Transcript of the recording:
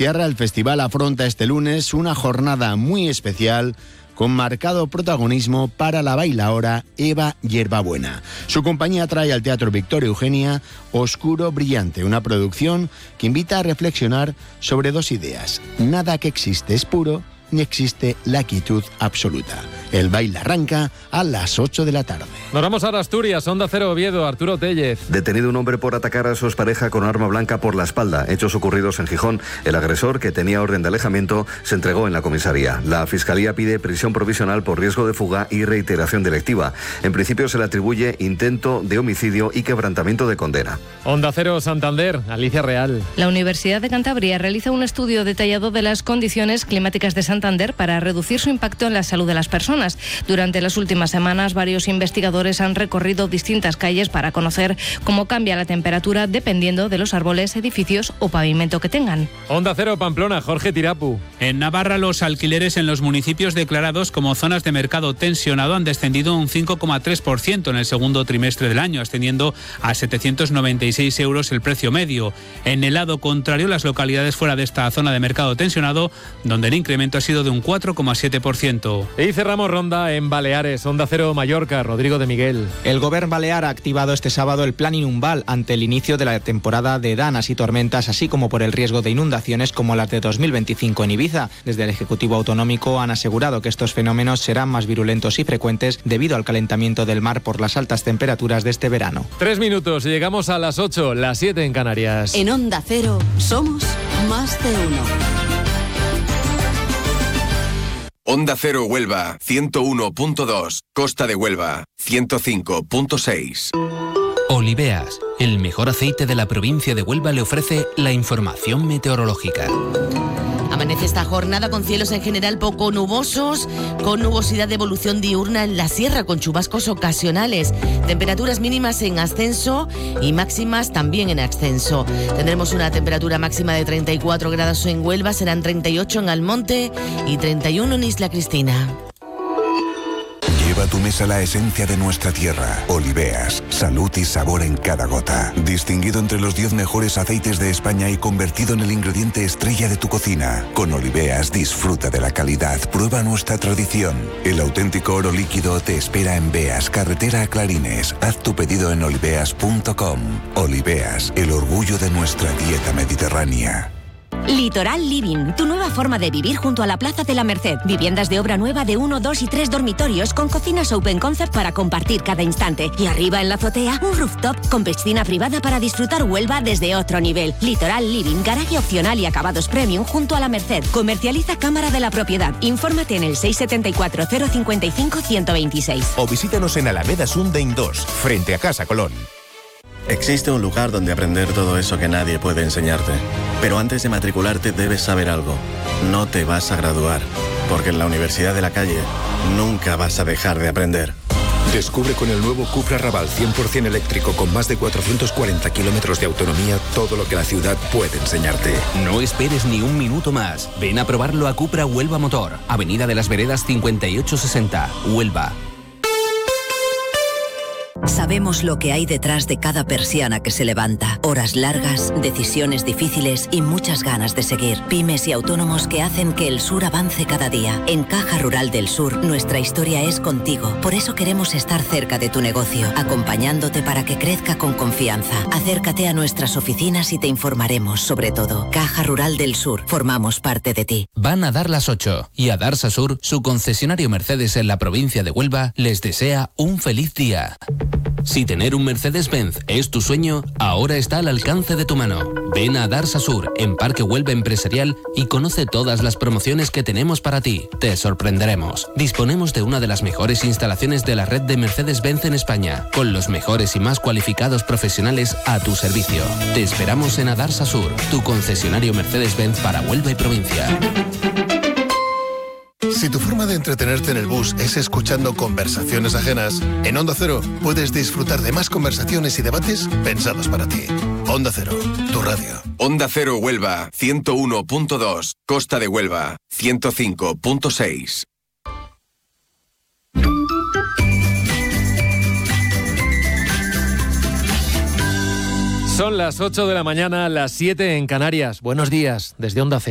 Donostiarra, el festival afronta este lunes una jornada muy especial con marcado protagonismo para la bailaora Eva Yerbabuena. Su compañía trae al Teatro Victoria Eugenia Oscuro Brillante, una producción que invita a reflexionar sobre dos ideas. Nada que existe es puro, ni existe la quietud absoluta. El baile arranca a las 8 de la tarde. Nos vamos a Asturias, Onda Cero Oviedo, Arturo Tellez. Detenido un hombre por atacar a su expareja con arma blanca por la espalda. Hechos ocurridos en Gijón. El agresor, que tenía orden de alejamiento, se entregó en la comisaría. La Fiscalía pide prisión provisional por riesgo de fuga y reiteración delictiva. En principio se le atribuye intento de homicidio y quebrantamiento de condena. Onda Cero Santander, Alicia Real. La Universidad de Cantabria realiza un estudio detallado de las condiciones climáticas de Santander para reducir su impacto en la salud de las personas. Durante las últimas semanas, varios investigadores han recorrido distintas calles para conocer cómo cambia la temperatura dependiendo de los árboles, edificios o pavimento que tengan. Onda Cero Pamplona, Jorge Tirapu. En Navarra, los alquileres en los municipios declarados como zonas de mercado tensionado han descendido un 5,3% en el segundo trimestre del año, ascendiendo a 796 euros el precio medio. En el lado contrario, las localidades fuera de esta zona de mercado tensionado, donde el incremento ha sido de un 4,7%. Y cerramos ronda en Baleares, Onda Cero Mallorca, Rodrigo de Miguel. El Govern balear ha activado este sábado el Plan Inumbal ante el inicio de la temporada de danas y tormentas, así como por el riesgo de inundaciones como las de 2025 en Ibiza. Desde el Ejecutivo Autonómico han asegurado que estos fenómenos serán más virulentos y frecuentes debido al calentamiento del mar por las altas temperaturas de este verano. 3 minutos y llegamos a las 8, las 7 en Canarias. En Onda Cero somos más de uno. Onda Cero Huelva, 101.2. Costa de Huelva, 105.6. Oliveas, el mejor aceite de la provincia de Huelva, le ofrece la información meteorológica. Amanece esta jornada con cielos en general poco nubosos, con nubosidad de evolución diurna en la sierra, con chubascos ocasionales. Temperaturas mínimas en ascenso y máximas también en ascenso. Tendremos una temperatura máxima de 34 grados en Huelva, serán 38 en Almonte y 31 en Isla Cristina. Lleva a tu mesa la esencia de nuestra tierra. Oliveas, salud y sabor en cada gota. Distinguido entre los 10 mejores aceites de España y convertido en el ingrediente estrella de tu cocina. Con Oliveas disfruta de la calidad, prueba nuestra tradición. El auténtico oro líquido te espera en Beas, carretera a Clarines. Haz tu pedido en oliveas.com. Oliveas, el orgullo de nuestra dieta mediterránea. Litoral Living, tu nueva forma de vivir junto a la Plaza de la Merced. Viviendas de obra nueva de 1, 2 y 3 dormitorios con cocinas open concept para compartir cada instante. Y arriba en la azotea, un rooftop con piscina privada para disfrutar Huelva desde otro nivel. Litoral Living, garaje opcional y acabados premium junto a la Merced. Comercializa Cámara de la Propiedad. Infórmate en el 674 055 126. O visítanos en Alameda Sundain 2, frente a Casa Colón. Existe un lugar donde aprender todo eso que nadie puede enseñarte. Pero antes de matricularte debes saber algo. No te vas a graduar, porque en la Universidad de la Calle nunca vas a dejar de aprender. Descubre con el nuevo Cupra Raval 100% eléctrico con más de 440 kilómetros de autonomía todo lo que la ciudad puede enseñarte. No esperes ni un minuto más. Ven a probarlo a Cupra Huelva Motor, Avenida de las Veredas 5860, Huelva. Sabemos lo que hay detrás de cada persiana que se levanta. Horas largas, decisiones difíciles y muchas ganas de seguir. Pymes y autónomos que hacen que el sur avance cada día. En Caja Rural del Sur, nuestra historia es contigo. Por eso queremos estar cerca de tu negocio, acompañándote para que crezca con confianza. Acércate a nuestras oficinas y te informaremos sobre todo. Caja Rural del Sur, formamos parte de ti. Van a dar las 8 y a Darsa Sur, su concesionario Mercedes en la provincia de Huelva, les desea un feliz día. Si tener un Mercedes-Benz es tu sueño, ahora está al alcance de tu mano. Ven a Darsa Sur, en Parque Huelva Empresarial, y conoce todas las promociones que tenemos para ti. Te sorprenderemos. Disponemos de una de las mejores instalaciones de la red de Mercedes-Benz en España, con los mejores y más cualificados profesionales a tu servicio. Te esperamos en Adarsa Sur, tu concesionario Mercedes-Benz para Huelva y provincia. Si tu forma de entretenerte en el bus es escuchando conversaciones ajenas, en Onda Cero puedes disfrutar de más conversaciones y debates pensados para ti. Onda Cero, tu radio. Onda Cero Huelva, 101.2. Costa de Huelva, 105.6. Son las 8 de la mañana, las 7 en Canarias. Buenos días, desde Onda Cero.